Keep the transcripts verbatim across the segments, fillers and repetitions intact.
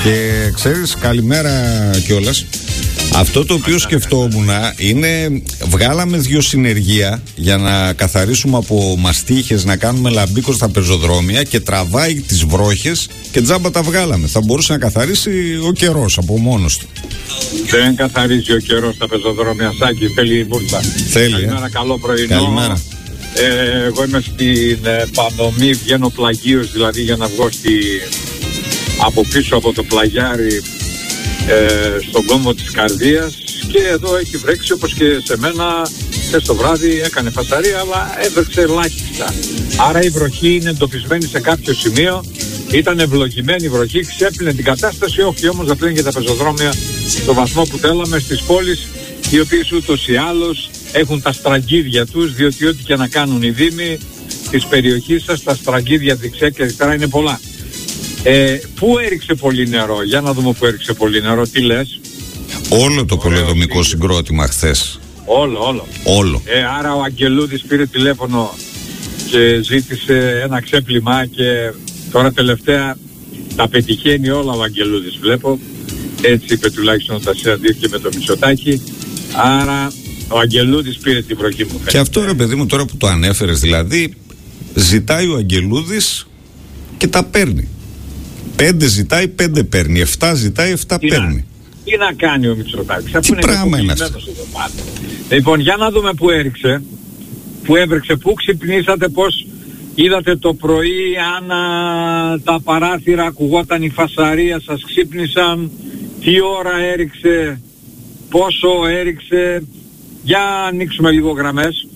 Και ξέρεις, καλημέρα κιόλας. Αυτό το οποίο σκεφτόμουν είναι, βγάλαμε δύο συνεργεία για να καθαρίσουμε από μαστίχες, να κάνουμε λαμπίκο στα πεζοδρόμια και τραβάει τις βρόχες και τζάμπα τα βγάλαμε. Θα μπορούσε να καθαρίσει ο καιρός από μόνος του. Δεν καθαρίζει ο καιρός στα πεζοδρόμια, Σάκη, θέλει η βούρτα. Θέλει. Καλημέρα, ε? καλό πρωινό. Καλημέρα. Ε, εγώ είμαι στην ε, Πανομή, βγαίνω πλαγίως δηλαδή για να βγω στη, από πίσω από το πλαγιάρι ε, στον κόμβο της Καρδίας, και εδώ έχει βρέξει όπως και σε μένα. Χθες το βράδυ έκανε φασαρία, αλλά έβρεξε ελάχιστα. Άρα η βροχή είναι εντοπισμένη σε κάποιο σημείο. Ήταν ευλογημένη η βροχή, ξέπλυνε την κατάσταση, όχι όμως να πλύνει και τα πεζοδρόμια στο βαθμό που θέλαμε στις πόλεις, οι οποίες ούτως ή άλλως έχουν τα στραγγίδια τους, διότι ό,τι και να κάνουν οι δήμοι της περιοχής σας, τα στραγγίδια δεξιά και αριστερά είναι πολλά. Ε, πού έριξε πολύ νερό? Για να δούμε πού έριξε πολύ νερό. Τι λες? Όλο το πολεοδομικό συγκρότημα χθες. Όλο, όλο. Όλο. Ε, άρα ο Αγγελούδης πήρε τηλέφωνο και ζήτησε ένα ξέπλυμα, και τώρα τελευταία τα πετυχαίνει όλα ο Αγγελούδης, βλέπω. Έτσι είπε τουλάχιστον όταν συναντήθηκε με το Μητσοτάκη. Άρα ο Αγγελούδης πήρε την βροχή μου. Και αυτό, ρε παιδί μου, τώρα που το ανέφερες, δηλαδή ζητάει ο Αγγελούδης και τα παίρνει. Πέντε ζητάει, πέντε παίρνει. Εφτά ζητάει, εφτά τι παίρνει. Να, τι να κάνει ο Μητσοτάκης? Τι πράγμα είναι αυτό? Λοιπόν, για να δούμε πού έριξε, πού έβρεξε, πού ξυπνήσατε, πώς είδατε το πρωί, αν α, τα παράθυρα ακουγόταν η φασαρία, σας ξύπνησαν, τι ώρα έριξε, πόσο έριξε? Για ανοίξουμε λίγο γραμμές.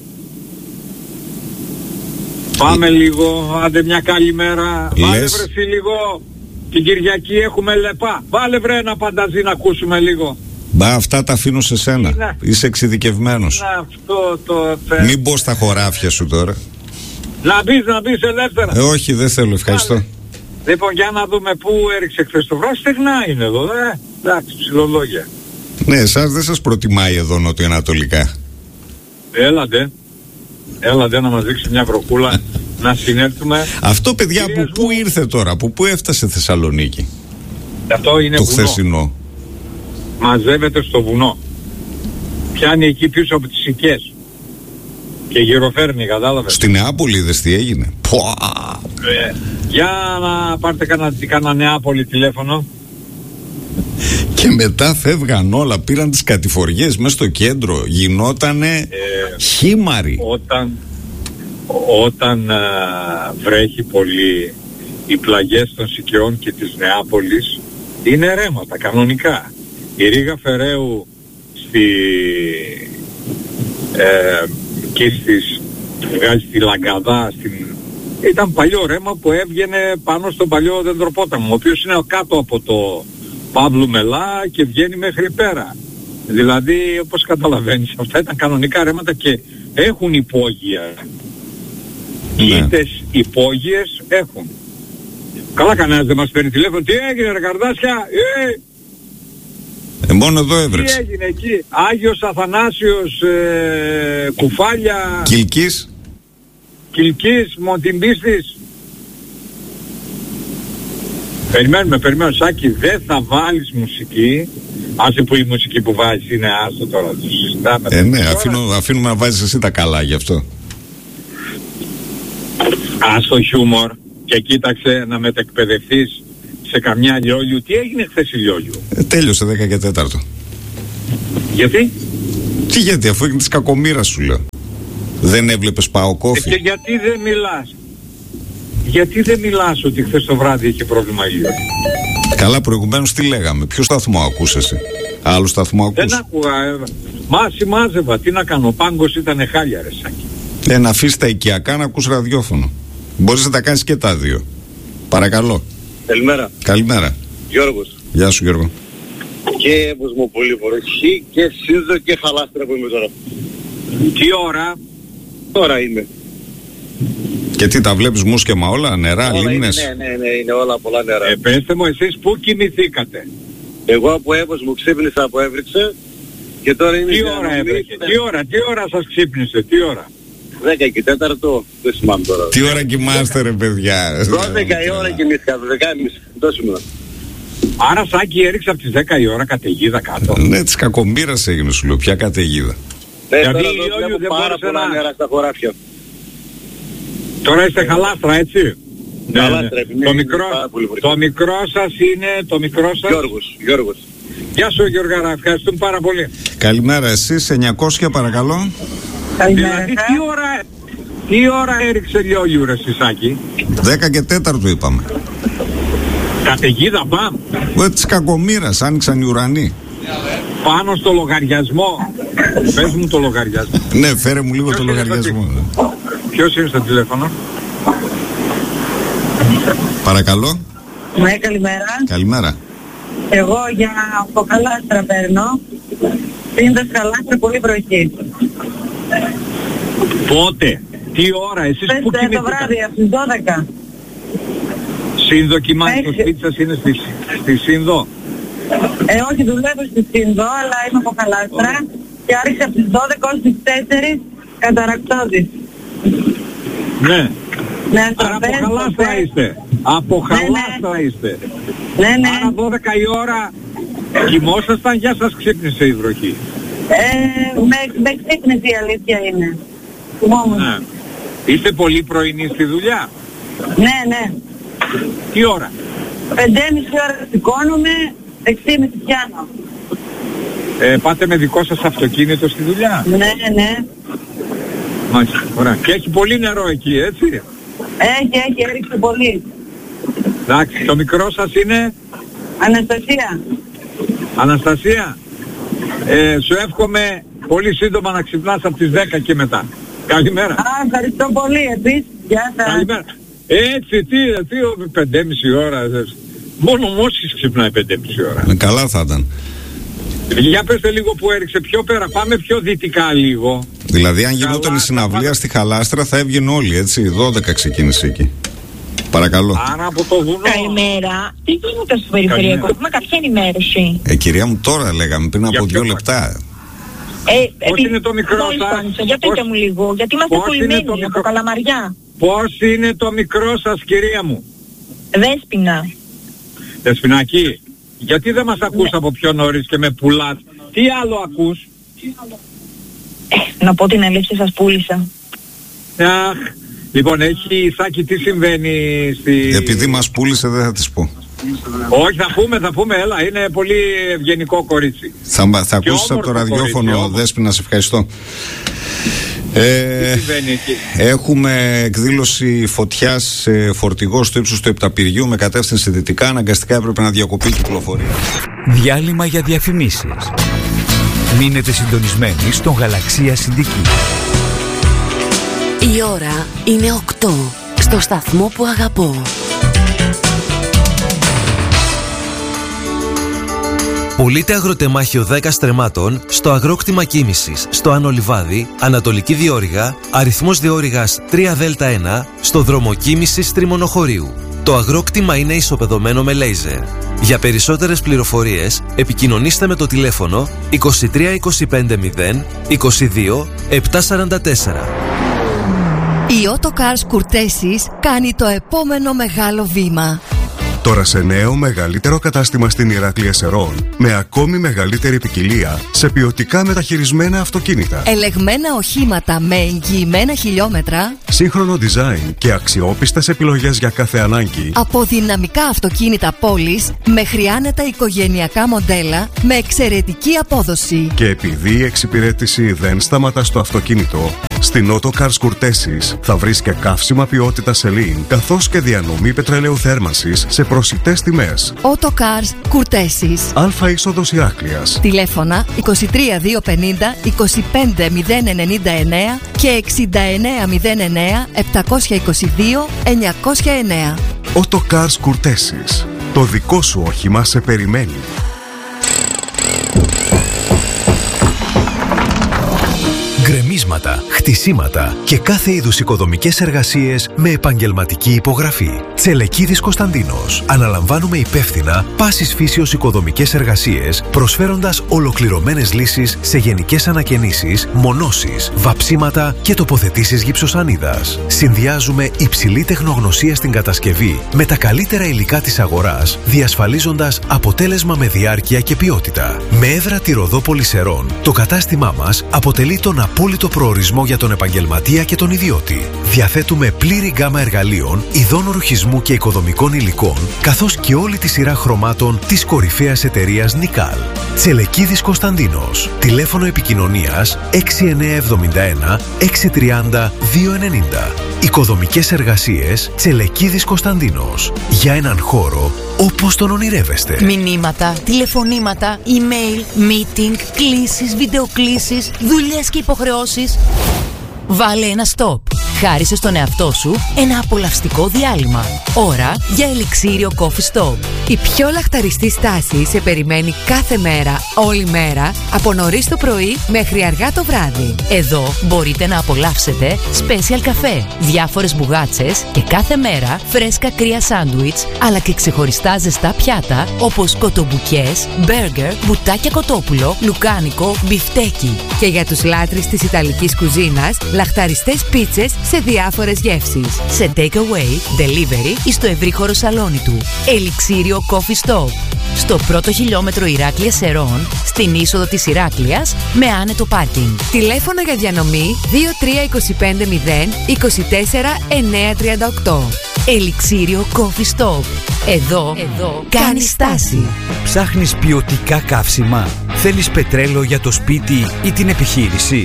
Πάμε λίγο, άντε μια καλή μέρα. Λες... Βάλε βρε λίγο, την Κυριακή έχουμε λεπά. Βάλε βρε ένα πανταζή να ακούσουμε λίγο. Μπα, αυτά τα αφήνω σε σένα. Είναι... Είσαι εξειδικευμένος. Είναι αυτό το... Μην μπω στα χωράφια σου τώρα. Να μπεις, να μπεις ελεύθερα. Ε, όχι, δεν θέλω, ευχαριστώ. Βάλε. Λοιπόν, για να δούμε πού έριξε χθες το βράδυ. Στεγνά είναι εδώ, ε. Εντάξει, ψιλολόγια. Ναι, εσάς δεν σας προτιμάει εδώ νοτιοανατολικά. Έλατε. Έλατε να μας δείξει μια βροχούλα να συνέλθουμε. Αυτό, παιδιά, Κυρίες από πού μου... ήρθε τώρα, από πού έφτασε Θεσσαλονίκη? Αυτό είναι το βουνό. χθεσινό. Μαζεύεται στο βουνό. Πιάνει εκεί πίσω από τις οικίες. Και γυροφέρνει, κατάλαβες. Στη Νεάπολη είδες τι έγινε? Ε, για να πάρτε κανένα κάνα Νεάπολη τηλέφωνο. Και μετά φεύγαν όλα, πήραν τις κατηφοριές μέσα στο κέντρο, γινότανε ε, χήμαροι. Όταν, όταν α, βρέχει πολύ, οι πλαγιές των Σικαιών και της Νεάπολης είναι ρέματα κανονικά. Η Ρήγα Φεραίου στη, ε, και στις, βγάζει τη Λαγκαδά, στην, ήταν παλιό ρέμα που έβγαινε πάνω στον παλιό Δεντροπόταμο, ο οποίος είναι κάτω από το Παύλου Μελά και βγαίνει μέχρι πέρα. Δηλαδή, όπως καταλαβαίνεις, αυτά ήταν κανονικά ρέματα και έχουν υπόγεια. Οι Ναι. ήττες υπόγειες έχουν. Καλά, κανένας δεν μας παίρνει τηλέφωνο. Τι έγινε ρε Καρδάσια? Ε, ε, μόνο εδώ τι έβρεξε. έγινε εκεί? Άγιος Αθανάσιος, ε, Κουφάλια, Κιλκής. Κιλκής, Μοντιμπίστης. Περιμένουμε, περιμένουμε. Σάκη, δεν θα βάλεις μουσική. Άσε που η μουσική που βάζεις είναι άστο τώρα. Το συζητάμε. Ε, ναι, αφήνω, αφήνουμε να βάζεις εσύ τα καλά γι' αυτό. Άστο χιούμορ και κοίταξε να μετεκπαιδευτείς σε καμιά Λιόλιου. Τι έγινε χθες η Λιόλιου? Ε, τέλειωσε δέκα και τέταρτο. Γιατί? Τι γιατί, αφού έγινε της κακομοίρας σου λέω. Δεν έβλεπες πάω κόφι? Ε, και γιατί δεν μιλάς? Γιατί δεν μιλάς ότι χθες το βράδυ είχε πρόβλημα η Λιόλιου? Καλά, προηγουμένως τι λέγαμε? Ποιο σταθμό ακούσεσαι? Άλλο σταθμό ακούς? Δεν άκουγα. Ε, μα σημάζευα. Τι να κάνω? Ο πάγκος ήταν χάλια ρε Σάκη. Ε, να αφήσεις τα οικιακά να ακούς ραδιόφωνο. Μπορείς να τα κάνεις και τα δύο. Παρακαλώ. Καλημέρα. Καλημέρα. Γιώργος. Γεια σου Γιώργο. Και Βοσμοπολή βροχή και Σύνδο και Χαλάστρα που είμαι τώρα. Τι ώρα? Τώρα είμαι. Και τι, τα βλέπεις μουσκεμα όλα, νερά, Όλα λίμνες? είναι, ναι, ναι, ναι, είναι όλα πολλά νερά. Ε, πέστε μου εσείς πού κοιμηθήκατε? Εγώ από Εύος μου ξύπνησα από Έβρυξε και τώρα είμαι... Τι ώρα έβρεχε? Τι ώρα, τι ώρα σας ξύπνησε, τι ώρα? δέκα και τέταρτο, δεν θυμάμαι τώρα. Τι ώρα κοιμάστε ρε παιδιά? δώδεκα η ώρα κοιμήθηκα, δέκα και μισή, τόσο ήμουν. Άρα Σάκη έριξε από τις δέκα η ώρα καταιγίδα κάτω. Ναι, της κακομοίρας έγινε, σου λέω, ποια καταιγίδα. Ναι, Γιατί τώρα η εδώ Ιόνιο βλέπω δεν πάρα μπόρεσε πολλά να- νερά στα χωράφια. Τώρα είστε Χαλάστρα, έτσι. Χαλάστρα, ναι, Το είναι μικρό, πάρα πολύ βορειό. το μικρό σας είναι, το μικρό σας. Γιώργος, Γιώργος. Γεια σου Γιώργαρα, ευχαριστούμε πάρα πολύ. Καλημέρα, εσείς εννιακόσια παρακαλώ. Δηλαδή τι ώρα, τι ώρα έριξε λιόλιου ρε Σάκη? δέκα και τέταρτο είπαμε. Καταιγίδα πάμε. Ε, της κακομοίρας, άνοιξαν οι ουρανοί. Πάνω στο λογαριασμό. Πες μου το λογαριασμό. Ναι, φέρε μου λίγο Ποιος το είναι λογαριασμό. στο- Ποιος είναι στο τηλέφωνο? Παρακαλώ. Ναι, καλημέρα. Καλημέρα. Εγώ για από Χαλάστρα παίρνω. Πίνοντας Χαλάστρα πολύ βροχή. Πότε, τι ώρα, εσείς Πες πού το κινηθήκατε? βράδυ από τις δώδεκα. Σύνδο κοιμάται, το Έχει. σπίτι σας είναι στη, στη Σύνδο. Ε, όχι, δουλεύω στη Σύνδο, αλλά είμαι από Χαλάστρα και άρχισα από τις δώδεκα ως τις τέσσερις καταρακτώδης. Ναι. Ναι, Άρα από τραπέζι, Χαλάστρα τραπέζι. είστε. Από Ναι, ναι. Χαλάστρα είστε. Ναι, ναι. Άρα δώδεκα η ώρα κοιμόσασταν, για σας ξύπνησε η βροχή. Ε, με, με ξύπνησε η αλήθεια είναι. Θυμόμουν. Ναι. Είστε πολύ πρωινοί στη δουλειά. Ναι, ναι. Τι ώρα? Πεντέμιση ώρα σηκώνομαι, εξήμιση πιάνω. Ε, πάτε με δικό σας αυτοκίνητο στη δουλειά. Ναι, ναι. Μάλιστα. Ωραία. Και έχει πολύ νερό εκεί, έτσι. Έχει, έχει, έριξε πολύ. Εντάξει, το μικρό σας είναι Αναστασία. Αναστασία. Ε, σου εύχομαι πολύ σύντομα να ξυπνάς από τις δέκα και μετά. Καλημέρα. Α, ευχαριστώ πολύ επίσης. Γεια σας. Καλημέρα. Έτσι, τι, τι, πεντέμιση ώρα. ε, Μόνο ο Μόσης ξυπνάει πεντέμιση ώρα. Ε, καλά θα ήταν. Για πέστε λίγο που έριξε πιο πέρα, πάμε πιο δυτικά λίγο. Δηλαδή, αν γινόταν Καλά, η συναυλία καλά. στη Χαλάστρα, θα έβγαινε όλοι, έτσι. δώδεκα ξεκίνησε εκεί. Παρακαλώ. Άρα από το βουνό. Καλημέρα. Τι γίνεται στο περιφερειακό? Έχουμε κάποια ενημέρωση. Ε, κυρία μου, τώρα λέγαμε, πριν Για από ποιο δύο πράγμα? λεπτά. Ε, Πώς είναι το μικρό μόλις σας? άνοιξα. Για πείτε Πώς- μου λίγο, γιατί είμαστε πώς είναι κολλημένοι το από μικρό- Καλαμαριά. Πώς είναι το μικρό σας, κυρία μου? Δέσποινα. Δεσποινάκη, γιατί δεν μας ακούς από πιο νωρίς και με πουλάς? Τι άλλο ακούς? Ε, να πω την αλήθεια, σας πούλησα. Αχ, λοιπόν, έχει Σάκη, τι συμβαίνει στη... Επειδή μας πούλησε, δεν θα τις πω. Όχι, θα πούμε, θα πούμε, έλα, είναι πολύ ευγενικό κορίτσι. Θα, μ- θα Και ακούσεις από το όμορφο ραδιόφωνο, κορίτσι, Δέσποινα, σε ευχαριστώ. Τι Ε, συμβαίνει εκεί? έχουμε εκδήλωση φωτιάς σε φορτηγό στο ύψος του Επταπηργείου με κατεύθυνση δυτικά. Αναγκαστικά έπρεπε να διακοπεί η κυκλοφορία. Διάλειμμα για διαφημίσεις. Μείνετε συντονισμένοι στον Γαλαξία Συντική. Η ώρα είναι οκτώ στο σταθμό που αγαπώ. Πουλείται αγροτεμάχιο δέκα στρεμμάτων στο αγρόκτημα κίνησης στο Άνω Λιβάδι, Ανατολική Διόρυγα, αριθμός Διόρυγας τρία δέλτα ένα, στο δρόμο κίνησης Τριμονοχωρίου. Το αγρόκτημα είναι ισοπεδωμένο με λέιζερ. Για περισσότερες πληροφορίες επικοινωνήστε με το τηλέφωνο είκοσι τρία είκοσι πέντε μηδέν είκοσι δύο επτακόσια σαράντα τέσσερα. Η Autocars Courtesis κάνει το επόμενο μεγάλο βήμα. Τώρα σε νέο μεγαλύτερο κατάστημα στην Ηράκλεια Σερών, με ακόμη μεγαλύτερη ποικιλία σε ποιοτικά μεταχειρισμένα αυτοκίνητα. Ελεγμένα οχήματα με εγγυημένα χιλιόμετρα. Σύγχρονο design και αξιόπιστες επιλογές για κάθε ανάγκη. Από δυναμικά αυτοκίνητα πόλης μέχρι άνετα οικογενειακά μοντέλα με εξαιρετική απόδοση. Και επειδή η εξυπηρέτηση δεν σταματά στο αυτοκίνητο, στην Autocars Courtesis θα βρεις και καύσιμα ποιότητα Celine, καθώς και διανομή πετρελαίου θέρμανσης σε προσιτές τιμές. Autocars Courtesis. Α είσοδος Ηράκλειας. Τηλέφωνα είκοσι τρία διακόσια πενήντα είκοσι πέντε μηδέν ενενήντα εννέα και εξήντα εννέα μηδέν εννέα επτακόσια είκοσι δύο εννιακόσια εννέα. Autocars Courtesis. Το δικό σου όχημα σε περιμένει. Γκρεμί γεμίσματα, χτισήματα και κάθε είδους οικοδομικές εργασίες με επαγγελματική υπογραφή. Τσελεκίδης Κωνσταντίνος. Αναλαμβάνουμε υπεύθυνα πάσης φύσεως οικοδομικές εργασίες, προσφέροντας ολοκληρωμένες λύσεις σε γενικές ανακαινήσεις, μονώσεις, βαψίματα και τοποθετήσεις γυψοσανίδας. Συνδυάζουμε υψηλή τεχνογνωσία στην κατασκευή με τα καλύτερα υλικά της αγοράς, διασφαλίζοντας αποτέλεσμα με διάρκεια και ποιότητα. Με έδρα τη Ροδόπολη Σερών, το κατάστημά μας αποτελεί τον απόλυτο προορισμό για τον επαγγελματία και τον ιδιώτη. Διαθέτουμε πλήρη γκάμα εργαλείων, ειδών ρουχισμού και οικοδομικών υλικών, καθώς και όλη τη σειρά χρωμάτων της κορυφαίας εταιρείας Νικάλ. Τσελεκίδης Κωνσταντίνος. Τηλέφωνο επικοινωνίας έξι εννιά εβδομήντα ένα έξι τριάντα δύο ενενήντα. Οικοδομικές εργασίες Τσελεκίδης Κωνσταντίνος. Για έναν χώρο όπως τον ονειρεύεστε. Μηνύματα, τηλεφωνήματα, email, meeting, κλήσεις, βιντεοκλήσεις, δουλειές και υποχρεώσεις. Βάλε ένα stop. Χάρισε στον εαυτό σου ένα απολαυστικό διάλειμμα. Ώρα για ελιξίριο Coffee Stop. Η πιο λαχταριστή στάση σε περιμένει κάθε μέρα, όλη μέρα, από νωρίς το πρωί μέχρι αργά το βράδυ. Εδώ μπορείτε να απολαύσετε special καφέ, διάφορες μπουγάτσες και κάθε μέρα φρέσκα κρύα σάντουιτς, αλλά και ξεχωριστά ζεστά πιάτα όπως κοτομπουκιές, μπέργκερ, μπουτάκια κοτόπουλο, λουκάνικο, μπιφτέκι. Και για τους λάτρεις της ιταλικής κουζίνας, λαχταριστές πίτσες σε διάφορες γεύσεις. Σε take away, delivery ή στο ευρύχωρο σαλόνι του. Ελιξίριο Coffee Stop. Στο πρώτο χιλιόμετρο Ηράκλεια Σερών, στην είσοδο της Ηράκλειας, με άνετο πάρκινγκ. Τηλέφωνο για διανομή δύο τρία δύο πέντε μηδέν είκοσι τέσσερα εννιακόσια τριάντα οκτώ. Ελιξίριο Coffee Stop. Εδώ, Εδώ κάνει στάση. Ψάχνεις ποιοτικά καύσιμα? Θέλεις πετρέλαιο για το σπίτι ή την επιχείρηση?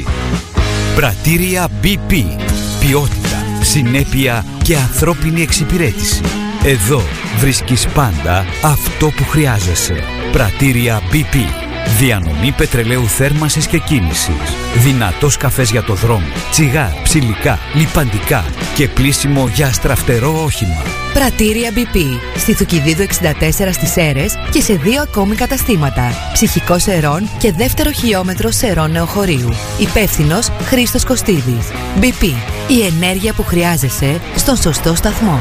Πρατήρια μπι πι. Ποιότητα, συνέπεια και ανθρώπινη εξυπηρέτηση. Εδώ βρίσκεις πάντα αυτό που χρειάζεσαι. Πρατήρια μπι πι. Διανομή πετρελαίου θέρμανσης και κίνησης. Δυνατός καφές για το δρόμο. Τσιγάρ, ψηλικά, λιπαντικά και πλύσιμο για αστραφτερό όχημα. Πρατήρια μπι πι. Στη Θουκυδίδου εξήντα τέσσερα στις Σέρρες και σε δύο ακόμη καταστήματα. Ψυχικό Σερών και δεύτερο χιλιόμετρο Σερών Νεοχωρίου. Υπεύθυνος Χρήστος Κωστίδης. μπι πι. Η ενέργεια που χρειάζεσαι στον σωστό σταθμό.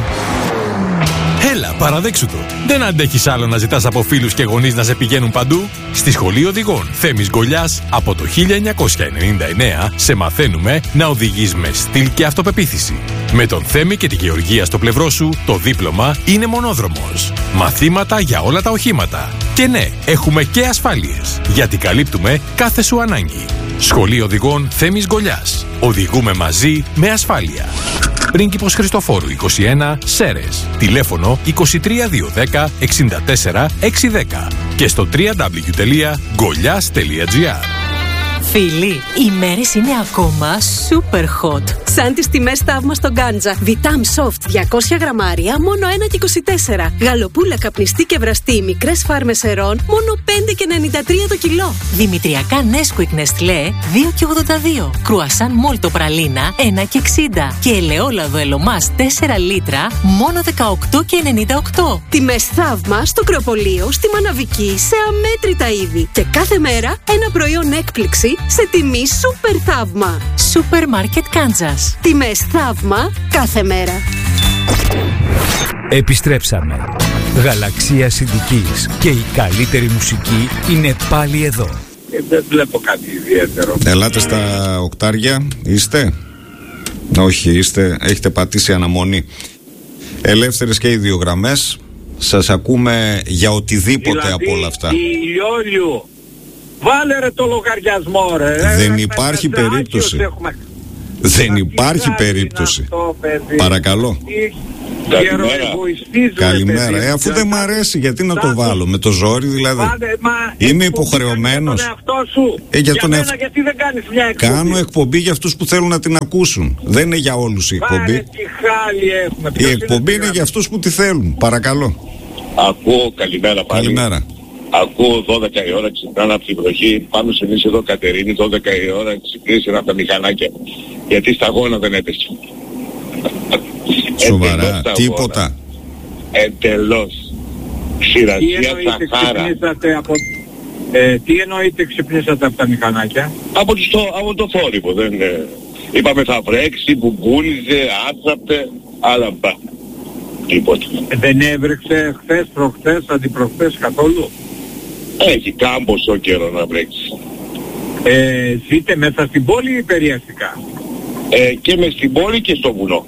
Έλα, παραδέξου το. Δεν αντέχεις άλλο να ζητάς από φίλους και γονείς να σε πηγαίνουν παντού? Στη Σχολή Οδηγών Θέμης Γκολιάς από το χίλια εννιακόσια ενενήντα εννέα σε μαθαίνουμε να οδηγείς με στυλ και αυτοπεποίθηση. Με τον Θέμη και τη Γεωργία στο πλευρό σου, το δίπλωμα είναι μονόδρομος. Μαθήματα για όλα τα οχήματα. Και ναι, έχουμε και ασφάλειες, γιατί καλύπτουμε κάθε σου ανάγκη. Σχολή Οδηγών Θέμης Γκολιάς. Οδηγούμε μαζί με ασφάλεια. Πρίγκιπος Χριστοφόρου είκοσι ένα, Σέρρες. Τηλέφωνο είκοσι τρία διακόσια δέκα εξήντα τέσσερα εξακόσια δέκα και στο double-u double-u double-u τελεία γκολιάς τελεία τζι άρ. Φίλοι, οι μέρες είναι ακόμα super hot. Σαν τις τιμές θαύμα στο Γκάντζα. Vitam Soft διακόσια γραμμάρια, μόνο ένα και είκοσι τέσσερα. Γαλοπούλα καπνιστή και βραστή, μικρές φάρμες Ερών, μόνο πέντε και ενενήντα τρία το κιλό. Δημητριακά Nesquik Nestlé, δύο και ογδόντα δύο. Κρουασάν Μόλτο Πραλίνα, ένα και εξήντα. Και ελαιόλαδο Ελομάς τέσσερα λίτρα, μόνο δεκαοκτώ και ενενήντα οκτώ. Τιμές θαύμα στο Κρεοπολείο, στη Μαναβική, σε αμέτρητα είδη. Και κάθε μέρα ένα προϊόν έκπληξη σε τιμή super θαύμα. Σούπερ Μάρκετ Κάντζας. Τιμές θαύμα κάθε μέρα. Επιστρέψαμε. Γαλαξία Συντικής και η καλύτερη μουσική είναι πάλι εδώ. Ε, δεν βλέπω κάτι ιδιαίτερο. Ελάτε στα οκτάρια, είστε? Όχι, είστε, έχετε πατήσει αναμονή. Ελεύθερες και οι δύο γραμμές. Σας ακούμε για οτιδήποτε δηλαδή, από όλα αυτά. Ηλιόλιου, βάλε ρε το λογαριασμό ρε. Δεν υπάρχει περίπτωση. Δεν υπάρχει περίπτωση. Αυτό, παρακαλώ. Καλημέρα. Καλημέρα. Ε, αφού δεν μ' αρέσει, γιατί να το βάλω? Με το ζόρι δηλαδή? Βάλε, μα, είμαι υποχρεωμένος. Για τον εαυτό σου. Ε, για τον για εαυτό. Μένα, γιατί δεν κάνεις μια εκπομπή? Κάνω εκπομπή για αυτούς που θέλουν να την ακούσουν. Δεν είναι για όλους η εκπομπή. Πάρε, τι χάλι έχουμε. Η εκπομπή είναι, είναι για αυτούς που τη θέλουν. Παρακαλώ. Ακούω, καλημέρα πάλι. Καλημέρα. Ακούω δώδεκα η ώρα ξυπνάνε από την βροχή. Πάμε σε εμείς εδώ Κατερίνη, δώδεκα η ώρα ξυπνήσανε από τα μηχανάκια. Γιατί σταγόνα δεν έπεσε. Σοβαρά, τίποτα. Εντελώς. Ξηρασία Σαχάρα. Από... Ε, τι εννοείται ξυπνήσατε από τα μηχανάκια? Από, το, από το θόρυβο, δεν είναι. Είπαμε θα βρέξει, μπουμπούλιζε, άσαπτε, άλλα μπα. Τίποτα. Ε, δεν έβρεξε χθες, προχθές, αντιπροχθές καθόλου? Έχει κάμποσο καιρό να βρέξει. Ε, ζείτε μέσα στην πόλη ή περιαστικά? Ε, και μες στην πόλη και στο βουνό.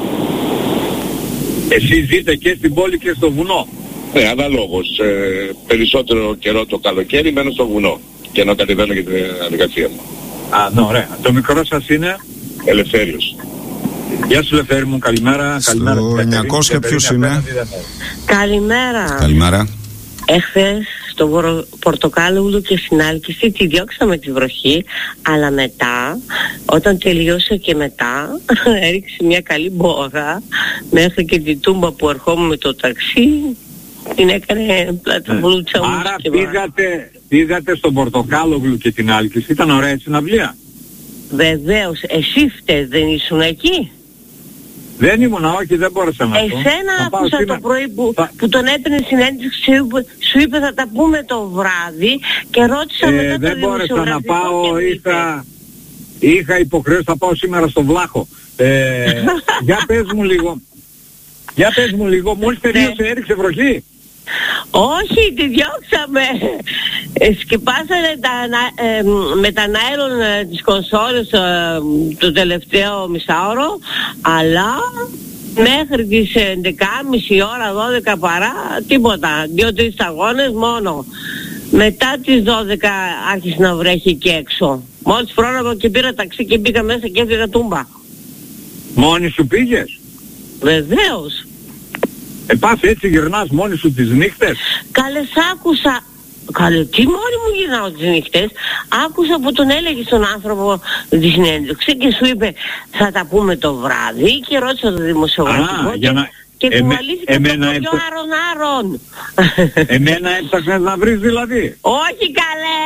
Εσείς ζείτε και στην πόλη και στο βουνό? Ναι, αναλόγως. Ε, περισσότερο καιρό το καλοκαίρι μένω στο βουνό και να κατεβαίνω για την εργασία μου. Α, ναι, ωραία. Το μικρό σας είναι? Ελευθέριος. Γεια σου Λευτέρη μου, καλημέρα. Στο καλημέρα. εννιακόσια ποιος είναι? Καλημέρα. Καλημέρα. Εχθές στο βορο... Πορτοκάλογλου και στην Άλκηση τη διώξαμε τη βροχή, αλλά μετά, όταν τελειώσε και μετά, έριξε μια καλή μπόγα μέχρι και την Τούμπα που ερχόμουν με το ταξί, την έκανε πλατοβολούτσα μου. Άρα πήγατε, πήγατε στον Πορτοκάλογλου και την Άλκηση, ήταν ωραία η συναυλία? Βεβαίως, εσύ φταίς, δεν ήσουν εκεί? Δεν ήμουν, όχι, δεν μπόρεσα να πω. Εσένα άκουσα το πρωί που, θα... που τον έπαιρνε συνέντευξη, σου είπε θα τα πούμε το βράδυ και ρώτησα ε, μετά δεν το μπόρεσα να πάω, είχα, είχα υποχρέωση, θα πάω σήμερα στο Βλάχο. Ε, για πες μου λίγο, για πες μου λίγο, μόλις τελείωσε έριξε βροχή? Όχι, τη διώξαμε. Ε, σκεπάσανε τα, ε, με τα νάιλον ε, τις κονσόλες ε, το τελευταίο μισάωρο, αλλά μέχρι τις έντεκα και μισή ώρα, δώδεκα παρά, τίποτα. Δύο-τρεις αγώνες μόνο. Μετά τις δώδεκα άρχισε να βρέχει και έξω. Μόλις πρόλαβα και πήρα ταξί και μπήκα μέσα και έφυγα Τούμπα. Μόνη σου πήγες? Βεβαίως. Ε, πας έτσι γυρνάς μόνη σου τις νύχτες? Καλέ, σ' άκουσα. Καλέ, τι μόνη μου γυρνάω τις νύχτες? Άκουσα που τον έλεγε στον άνθρωπο τη συνέντευξη και σου είπε θα τα πούμε το βράδυ και ρώτησα τον δημοσιογραφικό. Α, για να... και κουβαλήθηκε το πιο έπτα... άρον άρον. Εμένα έψαχνες να βρεις δηλαδή? Όχι καλέ.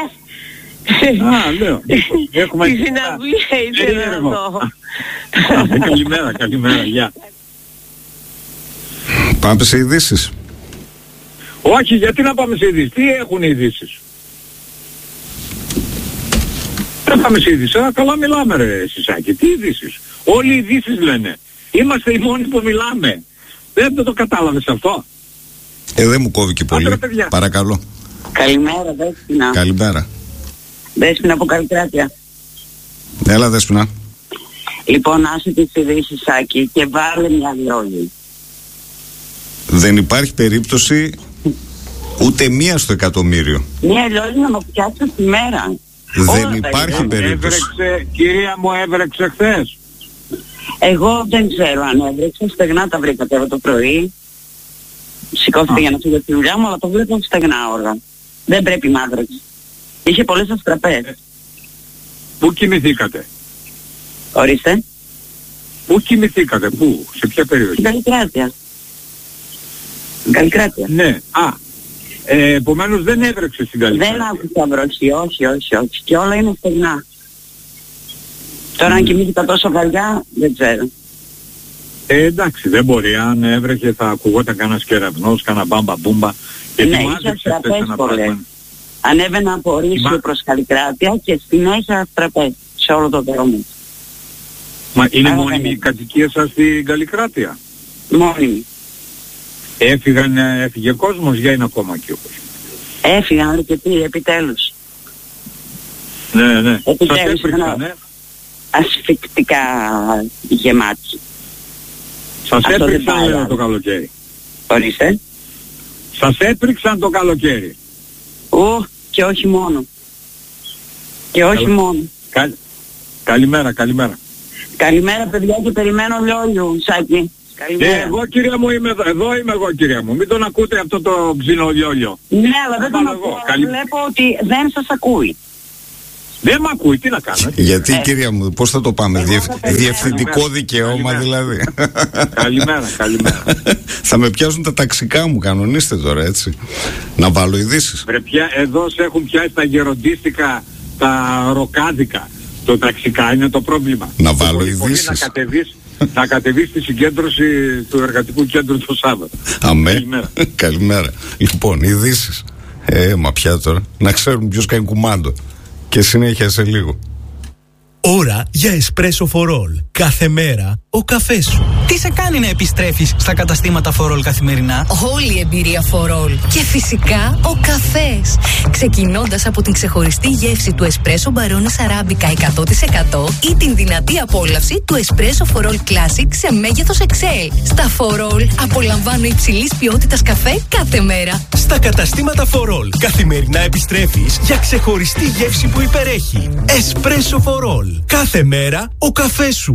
Α, λέω. Έχουμε τη συναυλία ήθελα να δω. Καλημέρα, καλημέρα, γεια. Πάμε σε ειδήσεις. Όχι, γιατί να πάμε σε ειδήσεις? Τι έχουν οι ειδήσεις? Δεν πάμε σε ειδήσεις. Α, καλά μιλάμε ρε Σισάκη. Τι ειδήσεις? Όλοι οι ειδήσεις λένε. Είμαστε οι μόνοι που μιλάμε. Δεν το, το κατάλαβες αυτό? Ε, δεν μου κόβει και πολύ. Άντρα, παρακαλώ. Καλημέρα, Δέσποινα. Καλημέρα. Δέσποινα από Καλλικράτεια. Έλα Δέσποινα. Λοιπόν, άσε τις ειδήσεις Σάκη και βάλε μια λόγη. Δεν υπάρχει περίπτωση ούτε μία στο εκατομμύριο. Μια λόγη να μας πιάσει τη μέρα. Δεν όλα υπάρχει περίπτωση. Έβρεξε, κυρία μου, έβρεξε χθες? Εγώ δεν ξέρω αν έβρεξε. Στεγνά τα βρήκα τώρα το πρωί. Σηκώθηκα για να φύγω στη δουλειά μου, αλλά το βλέπω στεγνά όλα. Δεν πρέπει να έβρεξε. Είχε πολλές αστραπές. Ε, πού κοιμηθήκατε? Ορίστε. Πού κοιμηθήκατε, πού, σε ποια περιοχή? Στην Καλλικράτεια. Καλλικράτεια. Ναι, α, ε, επομένως δεν έβρεξε στην Καλλικράτεια. Δεν άκουσα βροχή, όχι, όχι, όχι. Και όλα είναι στεγνά. Τώρα αν κοιμήθηκα τόσο βαριά, δεν ξέρω. Ε, εντάξει, δεν μπορεί. Αν έβρεχε θα ακουγόταν κανένας κεραυνός, κανένα μπάμπα μπούμπα. Και ναι, είχε αστραπές πολλές. Ανέβαινα από Ρήσιο προς Καλλικράτεια και συνέχεια αστραπές σε όλο το δρόμο. Μα είναι άρα μόνιμη η κατοικία σας στην Καλλικράτεια? Μόνιμη. Έφυγαν, έφυγε κόσμος, για είναι ακόμα εκεί όπως? Έφυγαν αρκετοί, επιτέλους. Ναι, ναι. Επιτέλους, σας έπρεξαν, ναι. Ασφυκτικά γεμάτοι. Σας αυτό έπρεξαν λέω, το καλοκαίρι. Ορίστε. Σας έπρεξαν το καλοκαίρι. Ω, και όχι μόνο. Και όχι Καλ... μόνο. Καλ... Καλημέρα, καλημέρα. Καλημέρα παιδιά και περιμένω λιόλιου, Σάκη. Καλημέρα. Ε, εγώ κυρία μου είμαι εδώ, εδώ είμαι εγώ κυρία μου. Μην τον ακούτε αυτό το ψινό λιόλιο. Ναι, αλλά δεν τον ακούω. Καλη... Βλέπω ότι δεν σας ακούει. Δεν μ' ακούει, τι να κάνω. Γιατί ε. κυρία μου, πώς θα το πάμε, Διευ... διευθυντικό δικαίωμα δηλαδή. Καλημέρα, καλημέρα. Θα με πιάσουν τα ταξικά μου, κανονίστε τώρα έτσι. Να βάλω ειδήσεις. Βρε, πια, εδώ σε έχουν πιάσει τα γεροντίστικα, τα ροκάδικα. Το ταξικά είναι το πρόβλημα. Να βάλω ειδήσεις. Να κατεβείς, να κατεβείς στη συγκέντρωση του εργατικού κέντρου το Σάββατο. Αμέ. Καλημέρα. Καλημέρα. Λοιπόν, ειδήσεις. Ε, μα πια τώρα. Να ξέρουν ποιος κάνει κουμάντο. Και συνέχεια σε λίγο. Ώρα για espresso for all. Κάθε μέρα ο καφές σου. Τι σε κάνει να επιστρέφεις στα καταστήματα for all καθημερινά? Όλη η εμπειρία for all. Και φυσικά ο καφές. Ξεκινώντας από την ξεχωριστή γεύση του espresso Barones Arabica εκατό τοις εκατό ή την δυνατή απόλαυση του espresso for all classic σε μέγεθος εξ ελ. Στα for all απολαμβάνω υψηλής ποιότητας καφέ κάθε μέρα. Στα καταστήματα for all καθημερινά επιστρέφεις για ξεχωριστή γεύση που υπερέχει. Espresso for all. Κάθε μέρα ο καφές σου.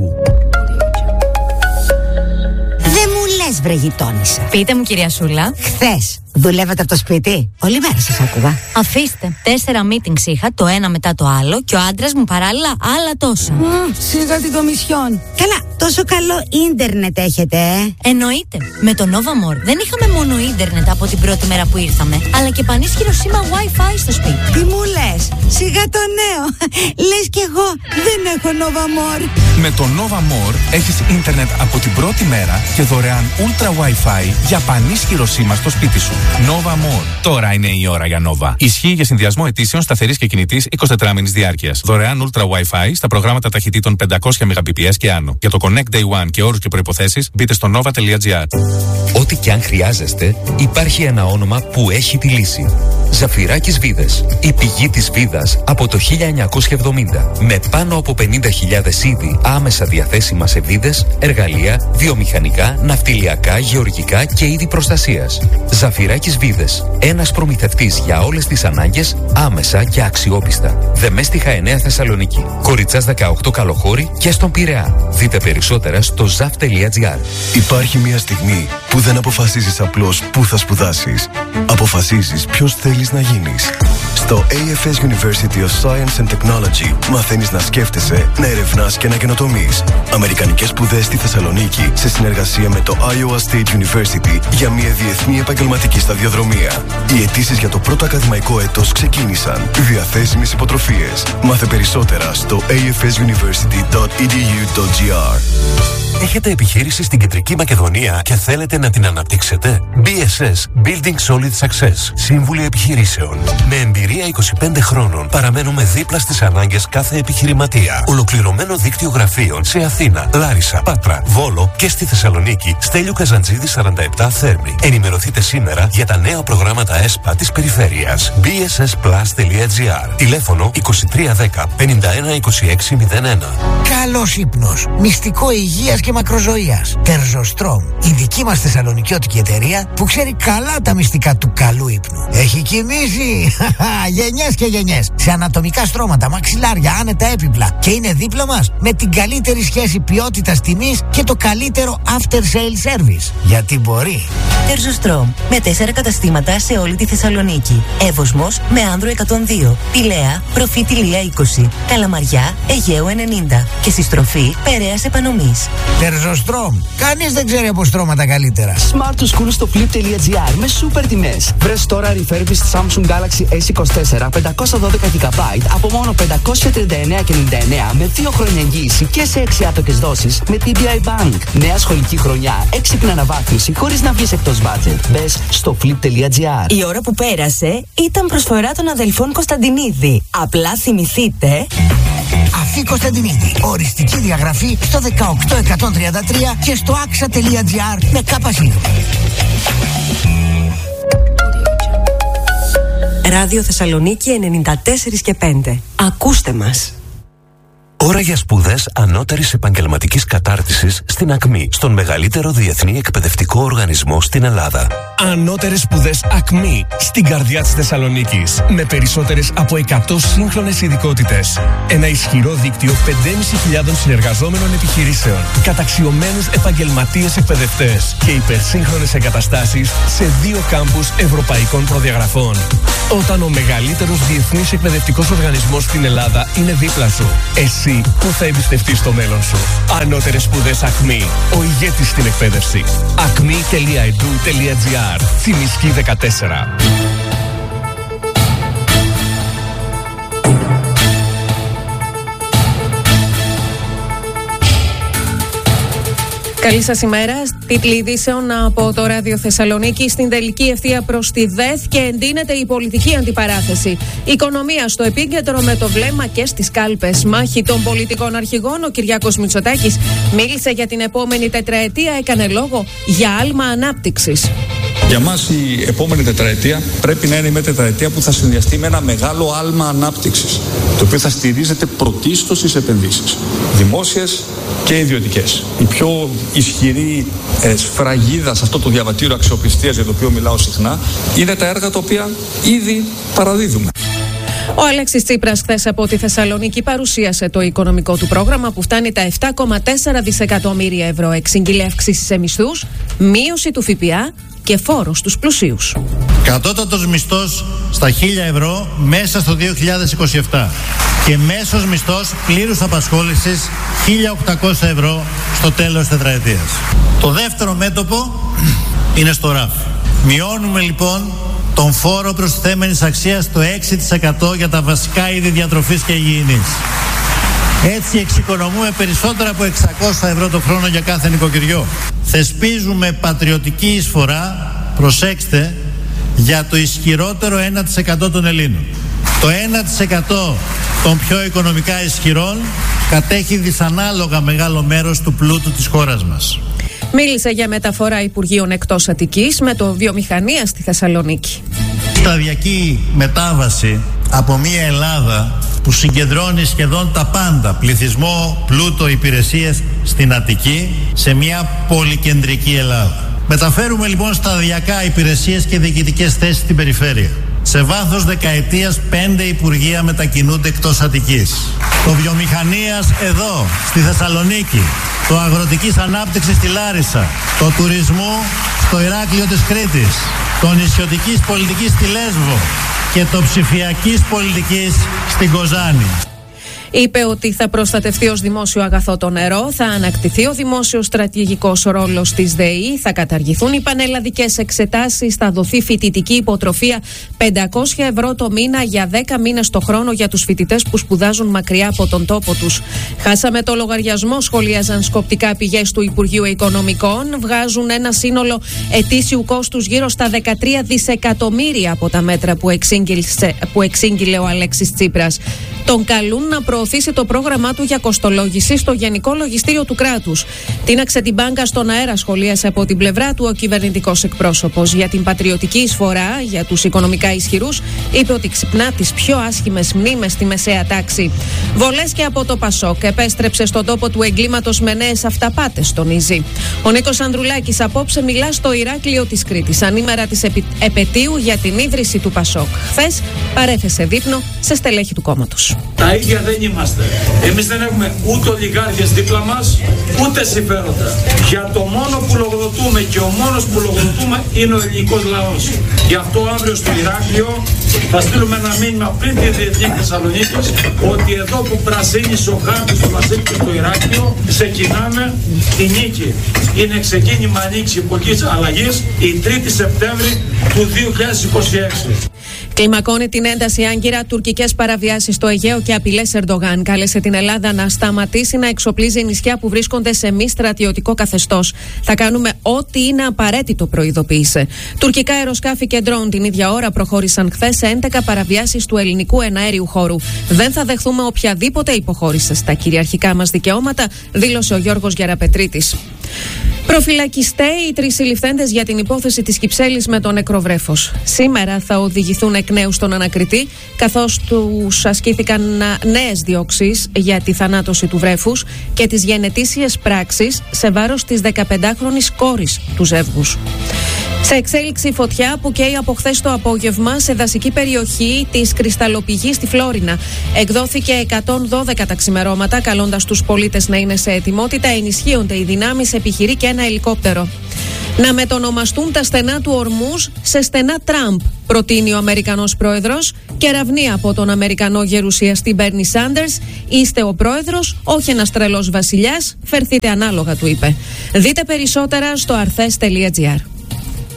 Δεν μου λες, βρε γειτόνισσα. Πείτε μου, κυρία Σούλα. Χθες δουλεύατε από το σπίτι? Όλη μέρα σας άκουγα. Αφήστε. Τέσσερα meetings είχα, το ένα μετά το άλλο, και ο άντρας μου παράλληλα άλλα τόσα. Mm, σιγά την κομισιόν. Καλά, τόσο καλό ίντερνετ έχετε, ε? Εννοείται. Με το Nova More δεν είχαμε μόνο ίντερνετ από την πρώτη μέρα που ήρθαμε, αλλά και πανίσχυρο σήμα Wi-Fi στο σπίτι. Τι μου λες? Σιγά το νέο. Λες κι εγώ δεν έχω Nova More. Με το Nova More έχεις ίντερνετ από την πρώτη μέρα και δωρεάν Ultra Wi-Fi για πανίσχυρο σήμα στο σπίτι σου. Nova More. Τώρα είναι η ώρα για Nova. Ισχύει για συνδυασμό αιτήσεων σταθερής και κινητής εικοσιτετράμηνης διάρκειας. Δωρεάν Ultra Wi-Fi στα προγράμματα ταχυτήτων πεντακόσια μεγαμπιπιες και άνω. Για το Connect Day One και όρους και προϋποθέσεις μπείτε στο nova τελεία gr. Ό,τι και αν χρειάζεστε, υπάρχει ένα όνομα που έχει τη λύση. Ζαφυράκης Βίδες. Η πηγή της βίδας από το χίλια εννιακόσια εβδομήντα. Με πάνω από πενήντα χιλιάδες είδη άμεσα διαθέσιμα σε βίδες, εργαλεία, βιομηχανικά, ναυτιλιακά, γεωργικά και είδη προστασίας. Ζαφυράκης Βίδες. Ένας προμηθευτής για όλες τις ανάγκες, άμεσα και αξιόπιστα. Δεμέστιχα εννέα Θεσσαλονίκη. Κοριτσάς δεκαοκτώ Καλοχώρη και στον Πειραιά. Δείτε περισσότερα στο ζαφ τελεία gr. Υπάρχει μια στιγμή που δεν αποφασίζεις απλώς πού θα σπουδάσεις. Αποφασίζεις ποιος θέλεις να γίνεις. Στο έι εφ ες University of Science and Technology μαθαίνεις να σκέφτεσαι, να ερευνάς και να καινοτομείς. Αμερικανικές σπουδές στη Θεσσαλονίκη σε συνεργασία με το Iowa State University για μια διεθνή επαγγελματική σταδιοδρομία. Οι αιτήσεις για το πρώτο ακαδημαϊκό έτος ξεκίνησαν. Διαθέσιμες υποτροφίες. Μάθε περισσότερα στο έι εφ ες university dot e d u dot g r. Έχετε επιχείρηση στην Κεντρική Μακεδονία και θέλετε να την αναπτύξετε? μπι ες ες Building Solid Success. Σύμβουλοι επιχειρήσεων. Με εμπειρία είκοσι πέντε χρόνων παραμένουμε δίπλα στις ανάγκες κάθε επιχειρηματία. Ολοκληρωμένο δίκτυο γραφείων σε Αθήνα, Λάρισα, Πάτρα, Βόλο και στη Θεσσαλονίκη Στέλιου Καζαντζίδη σαράντα επτά Θέρμη. Ενημερωθείτε σήμερα για τα νέα προγράμματα ΕΣΠΑ της περιφέρειας. μπι ες ες plus τελεία gr. Τηλέφωνο είκοσι τρία δέκα πενήντα ένα είκοσι έξι μηδέν ένα. Καλός ύπνος. Μυστικό υγείας και μακροζωίας. Τερζοστρόμ. Η δική μας θεσσαλονικιώτικη εταιρεία που ξέρει καλά τα μυστικά του καλού ύπνου. Έχει κοιμήσει γενιές και γενιές σε ανατομικά στρώματα, μαξιλάρια, άνετα έπιπλα και είναι δίπλα μας με την καλύτερη σχέση ποιότητας τιμής και το καλύτερο after sale service. Γιατί μπορεί. Τερζοστρόμ. Με τέσσερα καταστήματα σε όλη τη Θεσσαλονίκη. Εύωσμος με Άνδρο εκατόν δύο. Πηλαία, Προφήτη Λία είκοσι. Καλαμαριά, Αιγαίου ενενήντα. Και συστροφή Περαίας Επανομής. Τερζοστρόμ. Κανείς δεν ξέρει από στρώματα καλύτερα. Smart to school στο flip τελεία gr με σούπερ τιμές. Βρες τώρα refurbished Samsung Galaxy ες είκοσι τέσσερα πεντακόσια δώδεκα τζι μπι από μόνο πεντακόσια τριάντα εννέα κόμμα ενενήντα εννέα με δύο χρόνια εγγύηση και σε έξι άτοκες δόσεις με τι μπι άι Bank. Νέα σχολική χρονιά, έξυπνη αναβάθμιση χωρίς να βγεις εκτός budget. Μπες στο flip τελεία gr. Η ώρα που πέρασε ήταν προσφορά των αδελφών Κωνσταντινίδη. Απλά θυμηθείτε. Αφή Κωνσταντινίδη. Οριστική διαγραφή στο δεκαοκτώ εκατόν τριάντα τρία και στο άξα τελεία gr με κάπα. Ράδιο Θεσσαλονίκη ενενήντα τέσσερα και πέντε. Ακούστε μας. Ώρα για σπουδές ανώτερης επαγγελματικής κατάρτισης στην ΑΚΜΗ, στον μεγαλύτερο διεθνή εκπαιδευτικό οργανισμό στην Ελλάδα. Ανώτερες σπουδές ΑΚΜΗ, στην καρδιά της Θεσσαλονίκης, με περισσότερες από εκατό σύγχρονες ειδικότητες. Ένα ισχυρό δίκτυο πεντέμισι χιλιάδων συνεργαζόμενων επιχειρήσεων, καταξιωμένους επαγγελματίες εκπαιδευτές και υπερσύγχρονες εγκαταστάσεις σε δύο κάμπους ευρωπαϊκών προδιαγραφών. Όταν ο μεγαλύτερος διεθνής εκπαιδευτικός οργανισμός στην Ελλάδα είναι δίπλα σου, εσύ που θα εμπιστευτείς το μέλλον σου. Ανώτερες σπουδές ΑΚΜΗ, ο ηγέτης στην εκπαίδευση. ακμη τελεία e d u τελεία gr. Θημισκή δεκατέσσερα. Καλή σας ημέρα. Τίτλοι ειδήσεων από το Ράδιο Θεσσαλονίκη. Στην τελική ευθεία προς τη ΔΕΘ και εντείνεται η πολιτική αντιπαράθεση. Η οικονομία στο επίκεντρο με το βλέμμα και στις κάλπες. Μάχη των πολιτικών αρχηγών. Ο Κυριάκος Μητσοτάκης μίλησε για την επόμενη τετραετία, έκανε λόγο για άλμα ανάπτυξης. Για μας η επόμενη τετραετία πρέπει να είναι μια τετραετία που θα συνδυαστεί με ένα μεγάλο άλμα ανάπτυξης, το οποίο θα στηρίζεται πρωτίστως στις επενδύσεις, δημόσιες και ιδιωτικές. Η πιο ισχυρή ε, σφραγίδα σε αυτό το διαβατήριο αξιοπιστίας για το οποίο μιλάω συχνά είναι τα έργα τα οποία ήδη παραδίδουμε. Ο Αλέξης Τσίπρας χθες από τη Θεσσαλονίκη παρουσίασε το οικονομικό του πρόγραμμα που φτάνει τα επτά κόμμα τέσσερα δισεκατομμύρια ευρώ. Εξήγηλε αυξήσεις σε μισθούς, μείωση του ΦΠΑ και φόρο στους πλουσίους. Κατώτατος μισθός στα χίλια ευρώ μέσα στο δύο χιλιάδες είκοσι επτά και μέσος μισθός πλήρους απασχόλησης χίλια οκτακόσια ευρώ στο τέλος της τετραετίας. Το δεύτερο μέτωπο είναι στο ράφι. Μειώνουμε λοιπόν τον φόρο προστιθέμενης αξίας στο έξι τοις εκατό για τα βασικά είδη διατροφής και υγιεινής. Έτσι εξοικονομούμε περισσότερα από εξακόσια ευρώ το χρόνο για κάθε νοικοκυριό. Θεσπίζουμε πατριωτική εισφορά, προσέξτε, για το ισχυρότερο ένα τοις εκατό των Ελλήνων. Το ένα τοις εκατό των πιο οικονομικά ισχυρών κατέχει δυσανάλογα μεγάλο μέρος του πλούτου της χώρας μας. Μίλησε για μεταφορά Υπουργείων εκτός Αττικής με το βιομηχανία στη Θεσσαλονίκη. Σταδιακή μετάβαση από μια Ελλάδα που συγκεντρώνει σχεδόν τα πάντα, πληθυσμό, πλούτο, υπηρεσίες στην Αττική, σε μια πολυκεντρική Ελλάδα. Μεταφέρουμε λοιπόν σταδιακά υπηρεσίες και διοικητικές θέσεις στην περιφέρεια. Σε βάθος δεκαετίας πέντε υπουργεία μετακινούνται εκτός Αττικής. Το βιομηχανίας εδώ, στη Θεσσαλονίκη, το αγροτικής ανάπτυξης στη Λάρισα, το τουρισμού στο Ηράκλειο της Κρήτης, το νησιωτικής πολιτικής στη Λέσβο και το ψηφιακής πολιτικής στην Κοζάνη. Είπε ότι θα προστατευτεί ως δημόσιο αγαθό το νερό, θα ανακτηθεί ο δημόσιος στρατηγικός ρόλος της ΔΕΗ, θα καταργηθούν οι πανελλαδικές εξετάσεις, θα δοθεί φοιτητική υποτροφία πεντακόσια ευρώ το μήνα για δέκα μήνες το χρόνο για τους φοιτητές που σπουδάζουν μακριά από τον τόπο τους. Χάσαμε το λογαριασμό, σχολίαζαν σκοπτικά πηγές του Υπουργείου Οικονομικών. Βγάζουν ένα σύνολο ετήσιου κόστους γύρω στα δεκατρία δισεκατομμύρια από τα μέτρα που, που εξήγηλε ο Αλέξης Τσίπρας. Τον καλούν να προωθήσει το πρόγραμμά του για κοστολόγηση στο Γενικό Λογιστήριο του κράτους. Τίναξε την μπάνκα στον αέρα, σχολίασε από την πλευρά του ο κυβερνητικός εκπρόσωπος. Για την πατριωτική εισφορά για τους οικονομικά ισχυρούς, είπε ότι ξυπνά τις πιο άσχημες μνήμες στη μεσαία τάξη. Βολές και από το Πασόκ. Επέστρεψε στον τόπο του εγκλήματος με νέες αυταπάτες, τονίζει. Ο Νίκος Ανδρουλάκης απόψε μιλά στο Ηράκλειο της Κρήτης, ανήμερα της επι... επετείου για την ίδρυση του Πασόκ. Χθες παρέθεσε δείπνο σε στελέχη του κόμματος. Τα ίδια δεν είμαστε. Εμείς δεν έχουμε ούτε ολιγάρχες δίπλα μας, ούτε συμφέροντα. Για το μόνο που λογοδοτούμε και ο μόνος που λογοδοτούμε είναι ο ελληνικός λαός. Γι' αυτό αύριο στο Ηράκλειο θα στείλουμε ένα μήνυμα πριν τη Διεθνή Θεσσαλονίκης ότι εδώ που πρασίνησε ο χάρτης του Βασίλη και στο Ηράκλειο ξεκινάμε τη νίκη. Είναι ξεκίνημα νίκης εποχής αλλαγής η τρίτη Σεπτέμβρη του δύο χιλιάδες είκοσι έξι. Κλιμακώνει την ένταση άγκυρα τουρκικές παραβιάσεις στο Αιγαίο και απειλές Ερντογάν. Κάλεσε την Ελλάδα να σταματήσει να εξοπλίζει νησιά που βρίσκονται σε μη στρατιωτικό καθεστώς. Θα κάνουμε ό,τι είναι απαραίτητο, προειδοποίησε. Τουρκικά αεροσκάφη και ντρόουν την ίδια ώρα προχώρησαν χθες σε έντεκα παραβιάσεις του ελληνικού εναέριου χώρου. Δεν θα δεχθούμε οποιαδήποτε υποχώρηση στα κυριαρχικά μας δικαιώματα, δήλωσε ο Γιώργος Γεραπετρίτης. Προφυλακιστέ οι τρεις συλληφθέντες για την υπόθεση της Κυψέλης με το νεκροβρέφος. Σήμερα θα οδηγηθούν εκ νέου στον ανακριτή, καθώς τους ασκήθηκαν νέες διώξεις για τη θανάτωση του βρέφους και τις γενετήσιες πράξεις σε βάρος της δεκαπεντάχρονης κόρης του ζεύγους. Σε εξέλιξη φωτιά που καίει από χθες το απόγευμα σε δασική περιοχή της Κρυσταλλοπηγής στη Φλόρινα. Εκδόθηκε εκατόν δώδεκα τα ξημερώματα, καλώντας τους πολίτες να είναι σε ετοιμότητα. Ενισχύονται οι δυνάμεις, επιχειρεί και ένα ελικόπτερο. Να μετονομαστούν τα στενά του Ορμούζ σε στενά Τραμπ, προτείνει ο Αμερικανός πρόεδρος. Κεραυνή από τον Αμερικανό γερουσιαστή Μπέρνι Σάντερς. Είστε ο πρόεδρος, όχι ένας τρελός βασιλιάς. Φερθείτε ανάλογα, του είπε. Δείτε περισσότερα στο αρθές τελεία τζι άρ.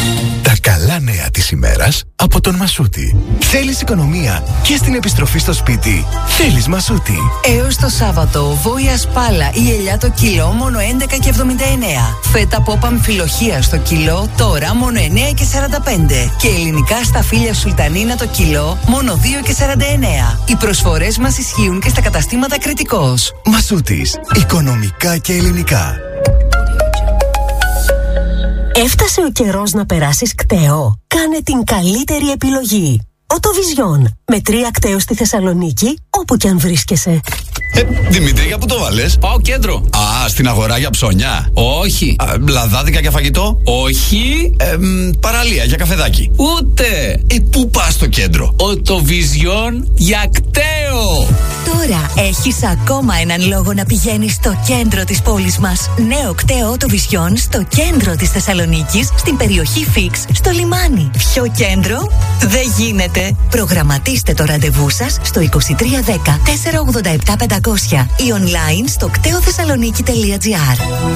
Τα καλά νέα της ημέρας από τον Μασούτη. Θέλεις οικονομία και στην επιστροφή στο σπίτι? Θέλεις Μασούτη. Έως το Σάββατο, βόηα σπάλα ή ελιά το κιλό μόνο έντεκα και εβδομήντα εννέα. Φέτα πόπα αμφιλοχία στο κιλό τώρα μόνο εννέα και σαράντα πέντε. Και ελληνικά σταφύλια σουλτανίνα το κιλό μόνο δύο και σαράντα εννέα. Οι προσφορές μας ισχύουν και στα καταστήματα Κρητικός. Μασούτης. Οικονομικά και ελληνικά. Έφτασε ο καιρός να περάσεις κταίο. Κάνε την καλύτερη επιλογή. Οτοβιζιόν. Με τρία κταίο στη Θεσσαλονίκη, όπου κι αν βρίσκεσαι. Ε, Δημήτρη, για πού το βάλες? Πάω κέντρο. Α, στην αγορά για ψώνια. Όχι. Α, λαδάδικα για φαγητό. Όχι. Ε, μ, παραλία για καφεδάκι. Ούτε. Ε, πού πας στο κέντρο? Οτοβιζιόν για κταίο. Τώρα έχεις ακόμα έναν λόγο να πηγαίνεις στο κέντρο της πόλης μας. Νέο κταίο Οτοβιζιόν στο κέντρο της Θεσσαλονίκης, στην περιοχή Φίξ, στο λιμάνι. Ποιο κέντρο? Δεν γίνεται. Προγραμματίστε το ραντεβού σας στο είκοσι τρία δέκα τετρακόσια ογδόντα επτά πεντακόσια ή online στο κτέοθεσσαλονίκη τελεία τζι άρ.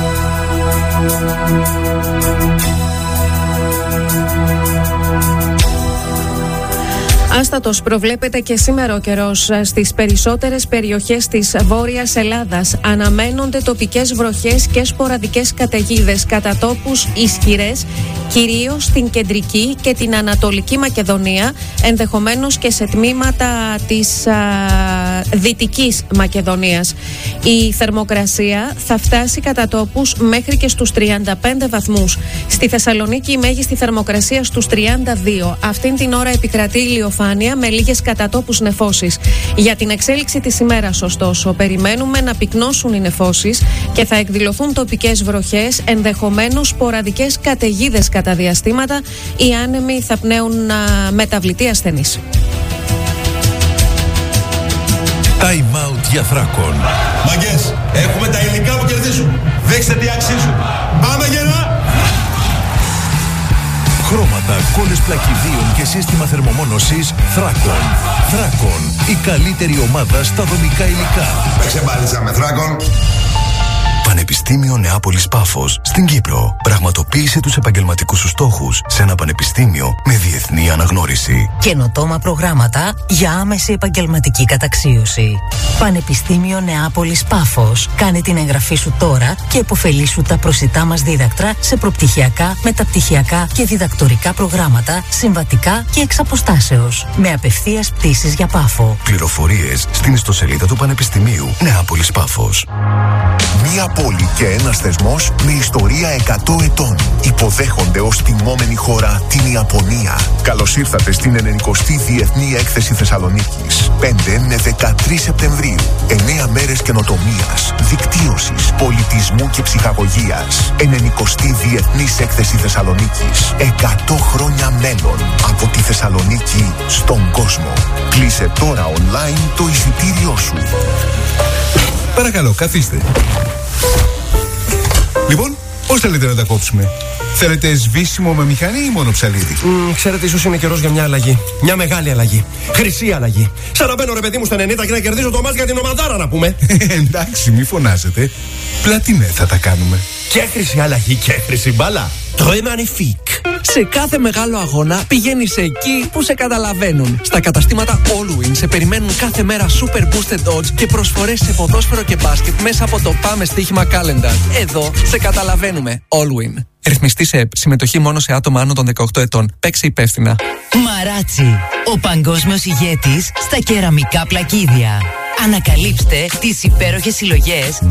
Άστατος προβλέπεται και σήμερα ο καιρός στις περισσότερες περιοχές της Βόρειας Ελλάδας. Αναμένονται τοπικές βροχές και σποραδικές καταιγίδες, κατά τόπους ισχυρές, κυρίως στην κεντρική και την ανατολική Μακεδονία, ενδεχομένως και σε τμήματα της α, δυτικής Μακεδονίας. Η θερμοκρασία θα φτάσει κατά τόπους μέχρι και στους τριάντα πέντε βαθμούς. Στη Θεσσαλονίκη η μέγιστη θερμοκρασία στους τριάντα δύο. Αυτήν την ώρα επικρατεί ηλιοφάνεια με λίγες κατατόπους νεφώσεις. Για την εξέλιξη της ημέρας, ωστόσο, περιμένουμε να πυκνώσουν οι νεφώσεις και θα εκδηλωθούν τοπικές βροχές, ενδεχομένως σποραδικές καταιγίδες κατά διαστήματα. Οι άνεμοι θα πνέουν α, μεταβλητή ασθενής. Time out για Θράκον. Μαγκές, έχουμε τα υλικά που κερδίζουν. Δέξτε τι αξίζουν. Πάμε γερά! Χρώματα, κόλλες πλακιδίων και σύστημα θερμομόνωσης Θράκον. Θράκον, η καλύτερη ομάδα στα δομικά υλικά. Παίξε μπάλιτσα με Θράκον. Πανεπιστήμιο Νεάπολης Πάφος στην Κύπρο. Πραγματοποίησε τους επαγγελματικούς σου στόχους σε ένα πανεπιστήμιο με διεθνή αναγνώριση. Καινοτόμα προγράμματα για άμεση επαγγελματική καταξίωση. Πανεπιστήμιο Νεάπολης Πάφος. Κάνε την εγγραφή σου τώρα και επωφελήσου τα προσιτά μας δίδακτρα σε προπτυχιακά, μεταπτυχιακά και διδακτορικά προγράμματα, συμβατικά και εξ αποστάσεως. Με απευθείας πτήσεις για Πάφο. Πληροφορίες στην ιστοσελίδα του Πανεπιστημίου Νεάπολης Πάφος. Μία πόλη και ένας θεσμός με ιστορία εκατό ετών. Υποδέχονται ως τιμόμενη χώρα την Ιαπωνία. Καλώς ήρθατε στην ενενηκοστή Διεθνή Έκθεση Θεσσαλονίκης. πέντε με δεκατρείς Σεπτεμβρίου. εννέα μέρες καινοτομίας, δικτύωσης, πολιτισμού και ψυχαγωγίας. ενενηκοστή Διεθνής Έκθεση Θεσσαλονίκης. εκατό χρόνια μέλλον από τη Θεσσαλονίκη στον κόσμο. Κλείσε τώρα online το εισιτήριό σου. Παρακαλώ, καθίστε. Λοιπόν, πώς θέλετε να τα κόψουμε? Θέλετε σβήσιμο με μηχανή ή μόνο ψαλίδι? Mm, ξέρετε, ίσως είναι καιρός για μια αλλαγή. Μια μεγάλη αλλαγή. Χρυσή αλλαγή. Σαν να μπαίνω, ρε παιδί μου, στα ενενήντα και να κερδίζω το μάτς για την ομαδάρα, να πούμε. Εντάξει, μη φωνάζετε. Πλατινέ θα τα κάνουμε. Και χρυσή αλλαγή και χρυσή μπάλα. Très magnifique. Σε κάθε μεγάλο αγώνα πηγαίνεις εκεί που σε καταλαβαίνουν. Στα καταστήματα Allwin σε περιμένουν κάθε μέρα super boosted odds και προσφορές σε ποδόσφαιρο και μπάσκετ μέσα από το Πάμε Στοίχημα Calendar. Εδώ σε καταλαβαίνουμε. Allwin. Ρυθμιστή σε ΕΠ. Συμμετοχή μόνο σε άτομα άνω των δεκαοκτώ ετών. Παίξε υπεύθυνα. Μαράτσι. Ο παγκόσμιος ηγέτης στα κεραμικά πλακίδια. Ανακαλύψτε τις υπέροχες συλλογές